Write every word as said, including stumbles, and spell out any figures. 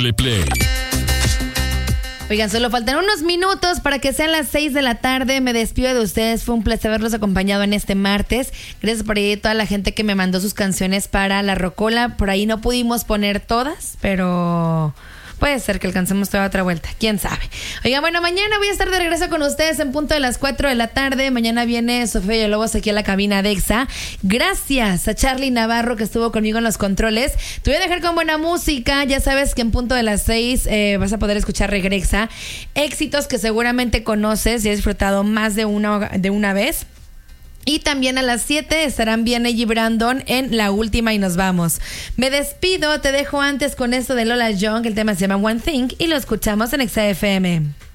Póngale play. Oigan, solo faltan unos minutos para que sean las seis de la tarde. Me despido de ustedes. Fue un placer haberlos acompañado en este martes. Gracias por ahí a toda la gente que me mandó sus canciones para la Rocola. Por ahí no pudimos poner todas, pero puede ser que alcancemos toda otra vuelta. ¿Quién sabe? Oigan, bueno, mañana voy a estar de regreso con ustedes en punto de las cuatro de la tarde. Mañana viene Sofía Villalobos aquí a la cabina de Exa. Gracias a Charlie Navarro que estuvo conmigo en los controles. Te voy a dejar con buena música. Ya sabes que en punto de las seis eh, vas a poder escuchar Regresa. Éxitos que seguramente conoces y has disfrutado más de una, de una vez. Y también a las siete estarán Vianney y Brandon en La Última y nos vamos. Me despido, te dejo antes con esto de Lola Young, el tema se llama One Thing y lo escuchamos en Exa F M.